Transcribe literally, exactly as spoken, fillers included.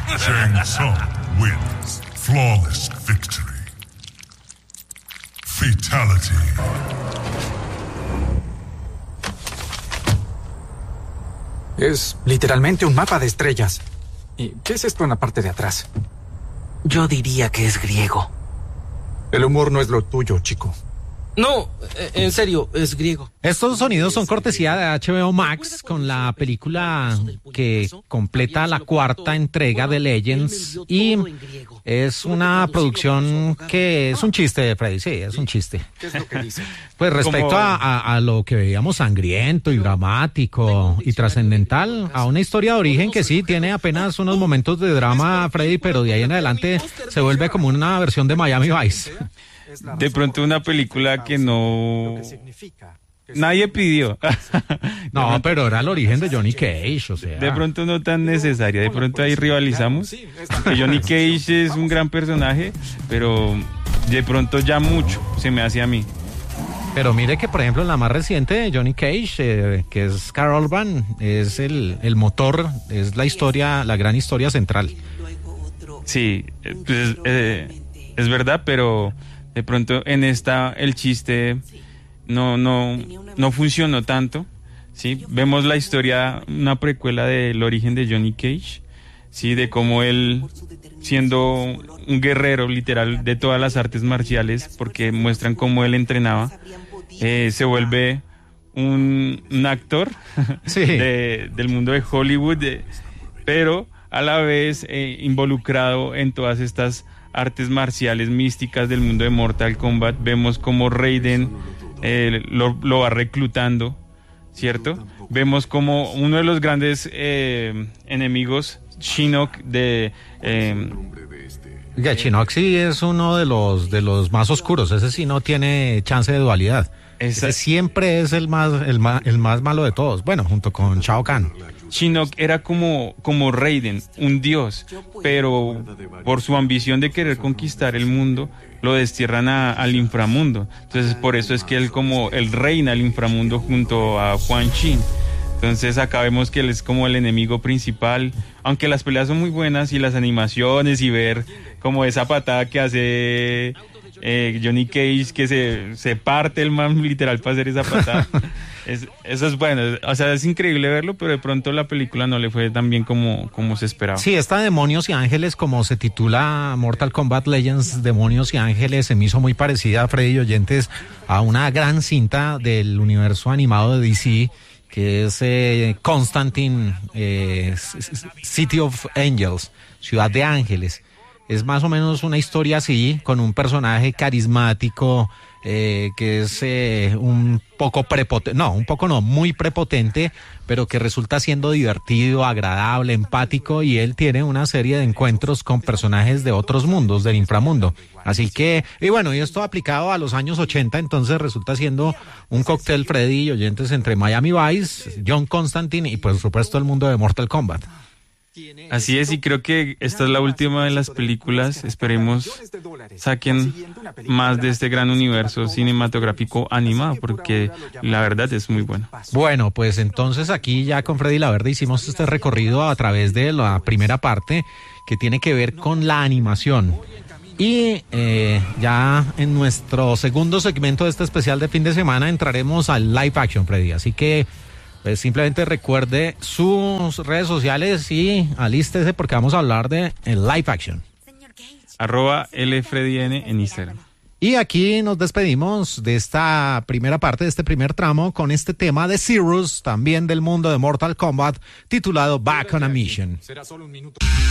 Shang Tsung wins. Flawless victory. Fatality. Es literalmente un mapa de estrellas. ¿Y qué es esto en la parte de atrás? Yo diría que es griego. El humor no es lo tuyo, chico. No, en serio, es griego. Estos sonidos son cortesía de H B O Max con la película que completa la cuarta entrega de Legends y es una producción que es un chiste, Freddy, sí, es un chiste. ¿Qué es lo que dice? Pues respecto a, a, a lo que veíamos sangriento y dramático y trascendental, a una historia de origen que sí tiene apenas unos momentos de drama, Freddy, pero de ahí en adelante se vuelve como una versión de Miami Vice. De pronto una película que no... nadie pidió. No, pero era el origen de Johnny Cage, o sea. De pronto no tan necesaria, de pronto ahí rivalizamos. Porque Johnny Cage es un gran personaje, pero de pronto ya mucho se me hace a mí. Pero mire que, por ejemplo, en la más reciente de Johnny Cage, eh, que es Carol Urban, es el, el motor, es la historia, la gran historia central. Sí, pues, eh, es verdad, pero de pronto en esta el chiste no, no, no funcionó tanto, ¿sí? Vemos la historia, una precuela del origen de Johnny Cage, ¿sí? De cómo él, siendo un guerrero literal de todas las artes marciales, porque muestran cómo él entrenaba, eh, se vuelve un, un actor sí. de, del mundo de Hollywood, de, pero a la vez eh, involucrado en todas estas artes marciales místicas del mundo de Mortal Kombat. Vemos como Raiden eh, lo, lo va reclutando, ¿cierto? Vemos como uno de los grandes eh, enemigos, Shinnok, de... Eh, Ya, Shinnok sí es uno de los de los más oscuros, ese sí no tiene chance de dualidad. Esa... Ese siempre es el más, el más el más malo de todos, bueno, junto con Shao Kahn. Shinnok era como, como Raiden, un dios, pero por su ambición de querer conquistar el mundo, lo destierran a, al inframundo. Entonces por eso es que él como él reina el inframundo junto a Quan Chi. Entonces acá vemos que él es como el enemigo principal, aunque las peleas son muy buenas y las animaciones y ver como esa patada que hace eh, Johnny Cage, que se, se parte el man literal para hacer esa patada. Es, eso es bueno, o sea, es increíble verlo, pero de pronto la película no le fue tan bien como, como se esperaba. Sí, esta Demonios y Ángeles, como se titula Mortal Kombat Legends, Demonios y Ángeles, se me hizo muy parecida, Freddy y oyentes, a una gran cinta del universo animado de D C, que es eh, Constantine, eh, City of Angels, Ciudad de Ángeles. Es más o menos una historia así, con un personaje carismático, eh, que es eh, un poco prepotente, no, un poco no, muy prepotente, pero que resulta siendo divertido, agradable, empático, y él tiene una serie de encuentros con personajes de otros mundos, del inframundo. Así que, y bueno, y esto aplicado a los años ochenta, entonces resulta siendo un cóctel, Freddy y oyentes, entre Miami Vice, John Constantine y por supuesto el mundo de Mortal Kombat. Así es, y creo que esta es la última de las películas. Esperemos saquen más de este gran universo cinematográfico animado, porque la verdad es muy bueno. Bueno, pues entonces aquí ya con Freddy Laverde hicimos este recorrido a través de la primera parte que tiene que ver con la animación. Y eh, ya en nuestro segundo segmento de este especial de fin de semana entraremos al live action, Freddy. Así que pues simplemente recuerde sus redes sociales y alístese porque vamos a hablar de el live action. Arroba LFreddyN en Instagram. Y aquí nos despedimos de esta primera parte, de este primer tramo, con este tema de Zeros, también del mundo de Mortal Kombat, titulado Back on a Mission. Será solo un minuto.